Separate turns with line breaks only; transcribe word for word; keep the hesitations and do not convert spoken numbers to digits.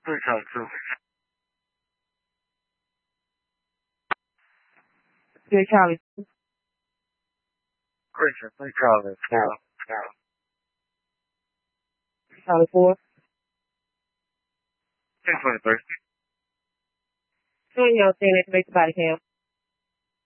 Three Charlie two.
Three Charlie.
Christian, three Charlie four.
Charlie four.
Ten twenty three.
Twenty, y'all saying that to make the body cam.